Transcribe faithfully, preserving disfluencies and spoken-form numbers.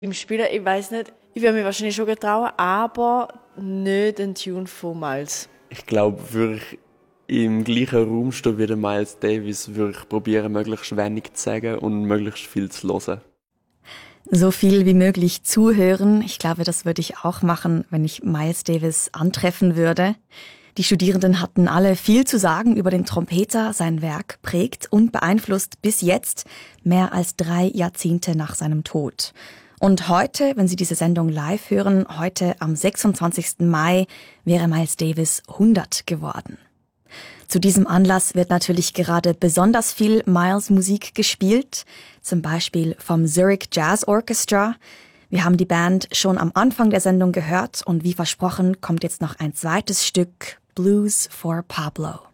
Im Spielen, ich weiß nicht, ich würde mich wahrscheinlich schon getrauen, aber nicht den Tune von Miles. Ich glaube, würde ich im gleichen Raum stehen wie der Miles Davis, würde ich probieren, möglichst wenig zu sagen und möglichst viel zu hören. So viel wie möglich zuhören. Ich glaube, das würde ich auch machen, wenn ich Miles Davis antreffen würde. Die Studierenden hatten alle viel zu sagen über den Trompeter. Sein Werk prägt und beeinflusst bis jetzt mehr als drei Jahrzehnte nach seinem Tod. Und heute, wenn Sie diese Sendung live hören, heute am sechsundzwanzigsten Mai, wäre Miles Davis hundert geworden. Zu diesem Anlass wird natürlich gerade besonders viel Miles-Musik gespielt, zum Beispiel vom Zurich Jazz Orchestra. Wir haben die Band schon am Anfang der Sendung gehört und wie versprochen kommt jetzt noch ein zweites Stück, Blues for Pablo.